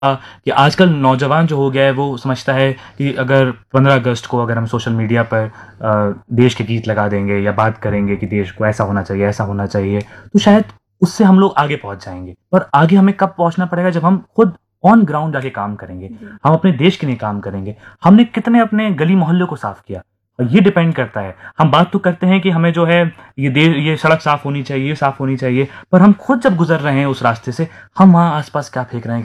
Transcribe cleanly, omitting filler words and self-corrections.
कि आजकल नौजवान जो हो गया है वो समझता है कि अगर 15 अगस्त को अगर हम सोशल मीडिया पर देश के गीत लगा देंगे या बात करेंगे कि देश को ऐसा होना चाहिए, ऐसा होना चाहिए, तो शायद उससे हम लोग आगे पहुंच जाएंगे। पर आगे हमें कब पहुंचना पड़ेगा, जब हम खुद ऑन ग्राउंड जाके काम करेंगे, हम अपने देश के लिए काम करेंगे। हमने कितने अपने गली मोहल्ले को साफ किया, और ये डिपेंड करता है। हम बात तो करते हैं कि हमें जो है ये सड़क साफ होनी चाहिए, ये साफ होनी चाहिए, पर हम खुद जब गुजर रहे हैं उस रास्ते से, हम वहाँ आसपास क्या फेंक रहे हैं,